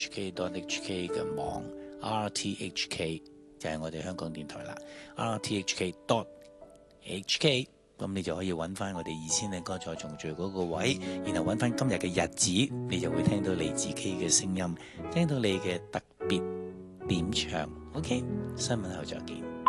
rthk.hk 嘅網 RTHK 就係我哋香港電台啦 RTHK.HK， 咁你就可以揾翻我哋2000年歌再重聚嗰個位，然後揾翻今日嘅日子，你就會聽到你自己嘅聲音，聽到你嘅特別點唱。OK， 新聞後再見。